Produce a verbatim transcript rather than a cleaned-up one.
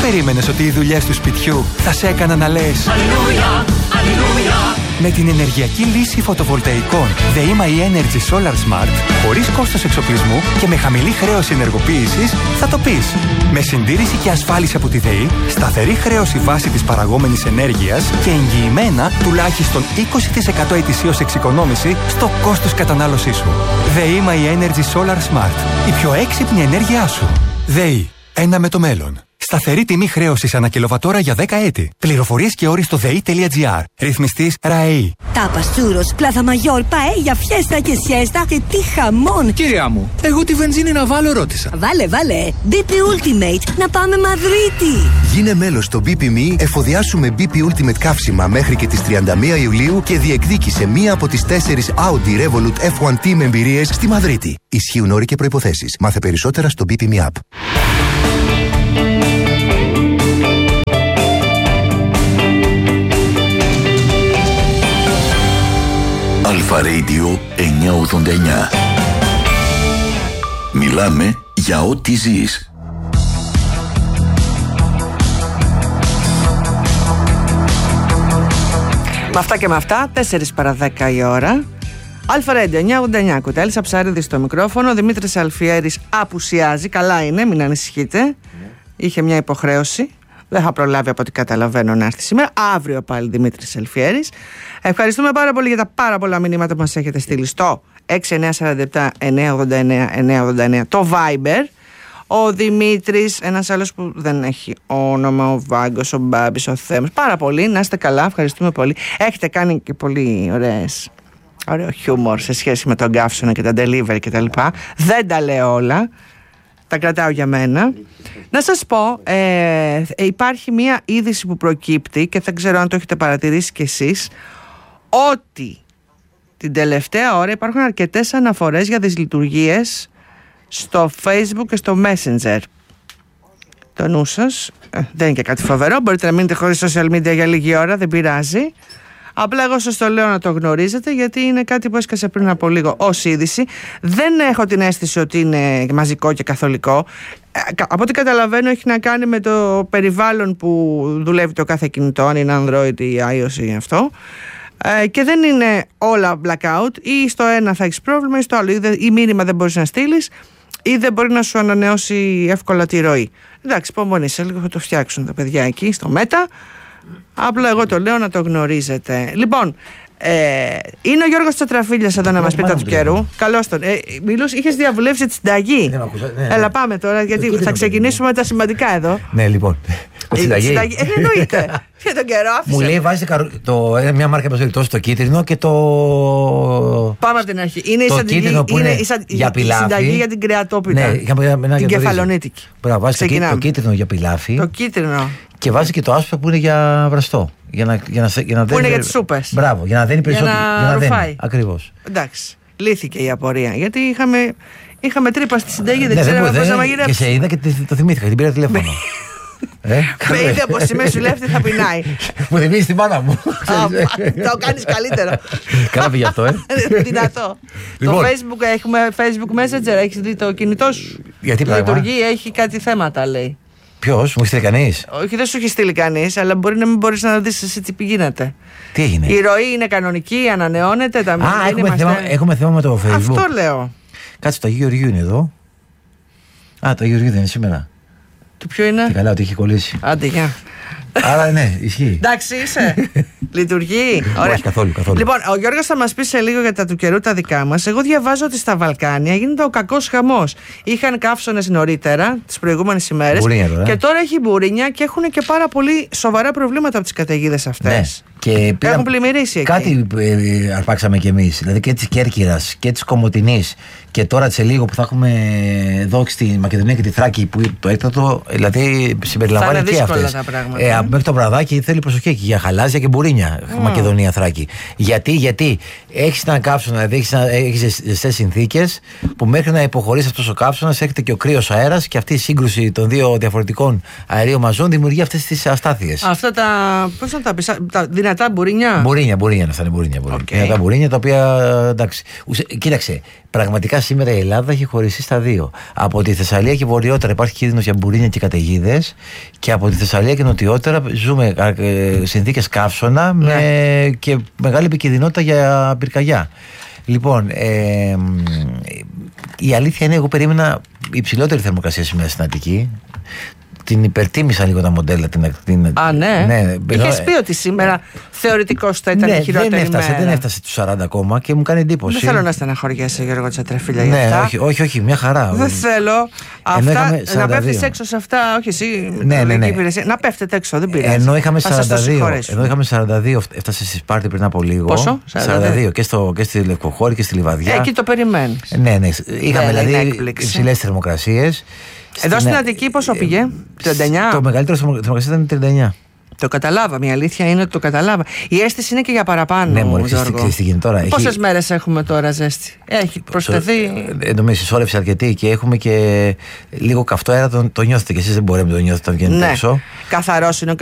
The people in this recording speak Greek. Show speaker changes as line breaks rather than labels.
περίμενες ότι οι δουλειές του σπιτιού θα σε έκαναν να λες Αλληλούια, αλληλούια? Με την ενεργειακή λύση φωτοβολταϊκών ΔΕΗ Energy Solar Smart, χωρίς κόστος εξοπλισμού και με χαμηλή χρέωση ενεργοποίησης, θα το πεις. Με συντήρηση και ασφάλιση από τη ΔΕΗ, σταθερή χρέωση βάση της παραγόμενης ενέργειας και εγγυημένα τουλάχιστον είκοσι τοις εκατό ετησίως εξοικονόμηση στο κόστος κατανάλωσής σου. ΔΕΗ Energy Solar Smart. Η πιο έξυπνη ενέργειά σου. ΔΕΗ. Ένα με το μέλλον. Σταθερή τιμή χρέωσης ανά κιλοβατόρα για δέκα έτη. Πληροφορίες και όροι στο δε.gr. Ρυθμιστής ΡΑΕΗ.
Τάπας, τσούρος, πλάθα μαγιόρ, παέλια, φιέστα και σιέστα και τι χαμόν.
Κυρία μου, εγώ τη βενζίνη να βάλω ρώτησα.
Βάλε, βάλε. μπι πι Ultimate, να πάμε Μαδρίτη.
Γίνε μέλος στο μπι πι εμ ι, εφοδιάσου με μπι πι Ultimate καύσιμα μέχρι και τις τριάντα μία Ιουλίου και διεκδίκησε μία από τις τέσσερις Audi Revolut εφ ουάν Team εμπειρίες στη Μαδρίτη. Ισχύουν όροι και προϋποθέσεις. Μάθε περισσότερα στο μπι πι εμ ι App.
Αλφα Radio εννιακόσια ογδόντα εννιά. Μιλάμε για ό,τι ζεις.
Με αυτά και με αυτά, τέσσερα παρά δέκα η ώρα. Αλφα Radio εννιακόσια ογδόντα εννιά. Κουτέλης Αψάριδης στο μικρόφωνο. Ο Δημήτρης Αλφιέρης απουσιάζει. Καλά είναι, μην ανησυχείτε. Είχε μια υποχρέωση. Δεν θα προλάβει από ό,τι καταλαβαίνω να έρθει σήμερα. Αύριο πάλι Δημήτρης Ελφιέρης. Ευχαριστούμε πάρα πολύ για τα πάρα πολλά μηνύματα που μας έχετε στείλει στο έξι εννιά τέσσερα επτά εννιακόσια ογδόντα εννιά εννιακόσια ογδόντα εννιά το Viber. Ο Δημήτρης, ένας άλλος που δεν έχει όνομα, ο Βάγκος, ο Μπάμπης, ο Θέμος. Πάρα πολύ, να είστε καλά, ευχαριστούμε πολύ. Έχετε κάνει και πολύ ωραίες, ωραίο χιούμορ σε σχέση με τον καύσωνα και τα delivery και τα λοιπά. Δεν τα λέω όλα. Τα κρατάω για μένα. Να σας πω, ε, υπάρχει μία είδηση που προκύπτει και δεν ξέρω αν το έχετε παρατηρήσει κι εσείς, ότι την τελευταία ώρα υπάρχουν αρκετές αναφορές για δυσλειτουργίες στο Facebook και στο Messenger. Το νου σας, ε, δεν είναι και κάτι φοβερό, μπορείτε να μείνετε χωρίς social media για λίγη ώρα, δεν πειράζει. Απλά εγώ σας το λέω να το γνωρίζετε, γιατί είναι κάτι που έσκασε πριν από λίγο ως είδηση. Δεν έχω την αίσθηση ότι είναι μαζικό και καθολικό. Από ό,τι καταλαβαίνω έχει να κάνει με το περιβάλλον που δουλεύει το κάθε κινητό, αν είναι Android ή iOS ή αυτό. Και δεν είναι όλα blackout, ή στο ένα θα έχεις πρόβλημα ή στο άλλο, ή μήνυμα δεν μπορείς να στείλεις ή δεν μπορεί να σου ανανεώσει εύκολα τη ροή. Εντάξει, υπομονή, σε λίγο θα το φτιάξουν τα παιδιά εκεί στο Meta. Απλά εγώ το λέω να το γνωρίζετε. Λοιπόν, ε, είναι ο Γιώργος Τσατραφίλιας εδώ να μας πει τα του καιρού. Καλώς τον. Ε, Μιλούς, είχες διαβουλεύσει τη συνταγή.
Ναι, ναι, ναι.
Έλα, πάμε τώρα, γιατί θα ξεκινήσουμε με τα σημαντικά εδώ.
Ναι, λοιπόν.
Η συνταγή. συνταγή. Ε, εννοείται. Για τον καιρό, άφησε.
Μου λέει, βάζει το, μια μάρκα τόσο το κίτρινο και το.
Πάμε από την αρχή. Είναι
το
η συνταγή,
που είναι
είναι η σα,
για πιλάφι.
Συνταγή για την κρεατόπιτα.
Ναι, για, για, για,
την κεφαλονίτικη.
Μπράβο, βάζει το, το κίτρινο για πιλάφι.
Το κίτρινο.
Και βάζει και το άσπρο που είναι για βραστό. Για να, για να, για να
που
δένει,
είναι για τις σούπες.
Μπράβο, για να δένει περισσότερο.
Για να,
για να
ρουφάει.
Δένει, ακριβώς.
Εντάξει. Λύθηκε η απορία. Γιατί είχαμε, είχαμε τρύπα στη συνταγή, δεν
ναι,
ξέραμε πώς να
μαγειρέψουμε. Και σε είδα και το θυμήθηκα, την πήρα τηλέφωνο.
Ε, με είδε από σημαία σου λέφτη θα πεινάει.
Μου θυμίζει την μάνα μου.
Το κάνεις καλύτερο.
Καλά πήγε αυτό, ε.
Δυνατό. Το Facebook, έχουμε Facebook Messenger, έχεις δει το κινητό σου?
Γιατί πράγμα?
Λειτουργεί, έχει κάτι θέματα, λέει.
Ποιος, μου έχει στείλει κανείς?
Όχι, δεν σου έχει στείλει κανείς, αλλά μπορεί να μην μπορείς να δεις εσύ τι γίνεται.
Τι έγινε?
Η ροή είναι κανονική, ανανεώνεται. Τα
Α, έχουμε θέμα, έχουμε θέμα με το Facebook.
Αυτό λέω.
Κάτσε, το Αγίου Γεωργίου είναι εδώ. Α, το Αγίου Γεωργίου δεν είναι σήμερα.
Το ποιο είναι?
Και καλά, ότι έχει κολλήσει.
Άντε, γεια.
Άρα ναι, ισχύει.
Εντάξει είσαι. Λειτουργεί. Ωραία.
Όχι, καθόλου, καθόλου.
Λοιπόν, ο Γιώργος θα μας πει σε λίγο για τα του καιρού τα δικά μας. Εγώ διαβάζω ότι στα Βαλκάνια γίνεται ο κακός χαμός. Είχαν καύσωνες νωρίτερα, τις προηγούμενες ημέρες.
Μπουρίνια τώρα.
Και τώρα έχει μπουρίνια και έχουν και πάρα πολύ σοβαρά προβλήματα από τις καταιγίδες αυτές.
Ναι. Και
έχουν πλημμυρίσει εκεί.
Κάτι ε, αρπάξαμε κι εμείς. Δηλαδή και της Κέρκυρας και της Κομοτηνής. Και τώρα σε λίγο που θα έχουμε εδώ στη Μακεδονία και τη Θράκη που το έκτατο, δηλαδή συμπεριλαμβάνει και αυτές. Ε, μέχρι το βραδάκι θέλει προσοχή εκεί για χαλάζια και μπουρίνια. Mm. Μακεδονία, Θράκη. Γιατί, γιατί έχεις έναν καύσωνα, δηλαδή έχεις ζεστές συνθήκες που μέχρι να υποχωρήσει αυτός ο καύσωνας έρχεται και ο κρύος αέρας και αυτή η σύγκρουση των δύο διαφορετικών αερίων μαζών δημιουργεί αυτές τις αστάθειες.
Αυτά τα. Πώς να τα πεις, τα δυνατά δυνατά μπουρίνια.
Μπουρίνια, μπουρίνια, αυτά είναι μπουρίνια. Okay. Δυνατά μπουρίνια τα οποία. Εντάξει. Κοίταξε, πραγματικά σήμερα η Ελλάδα έχει χωριστεί στα δύο. Από τη Θεσσαλία και βορειότερα υπάρχει κίνδυνος για μπουρίνια και καταιγίδες. Και από τη Θεσσαλία και νοτιότερα ζούμε συνθήκες καύσωνα ναι. με, και μεγάλη επικινδυνότητα για πυρκαγιά. Λοιπόν, ε, η αλήθεια είναι, εγώ περίμενα υψηλότερη θερμοκρασία σήμερα στην Αττική. Την υπερτίμησα λίγο τα μοντέλα. Την, την,
Α, ναι.
ναι
Είχες πει ότι σήμερα θεωρητικώς θα ήταν
ναι,
η χειρότερη
δεν έφτασε,
μέρα.
δεν έφτασε τους σαράντα ακόμα και μου κάνει εντύπωση.
Δεν θέλω να στεναχωριέσαι, Γιώργο Τσατρεφίλια, για
ναι,
αυτά.
όχι, όχι, όχι, μια χαρά.
Δεν θέλω. Αυτά, να πέφτεις έξω σε αυτά, όχι εσύ,
ναι, ναι, ναι.
υπηρεσία. Να πέφτετε έξω, δεν πειράζει.
Ενώ είχαμε σαράντα δύο, ενώ είχαμε σαράντα δύο, έφτασε στη Σπάρτη πριν από λίγο.
Πόσο?
σαράντα δύο και, στο, και στη Λευκοχώρη και στη Λιβαδιά.
Ε, εκεί το περιμένεις.
Ναι, ναι. Είχαμε δηλαδή υψηλές θερμοκρασίες.
Εδώ στην Αττική πόσο πήγε, τριάντα εννιά?
Το μεγαλύτερο θερμοκρασία ήταν τριάντα εννιά.
Το καταλάβαμε. Η αλήθεια είναι ότι το καταλάβα. Η αίσθηση είναι και για παραπάνω.
Ναι, μωρέ, ξέρεις τι γίνεται τώρα.
Πόσες έχει... μέρες έχουμε τώρα ζέστη? Έχει προσθεθεί.
Εν τω μεταξύ, συσσόρευση αρκετή και έχουμε και λίγο καυτό αέρα. Το, το νιώθετε κι εσείς, δεν μπορεί να το νιώθετε όταν βγαίνετε
ναι.
έξω.
Καθαρός είναι ο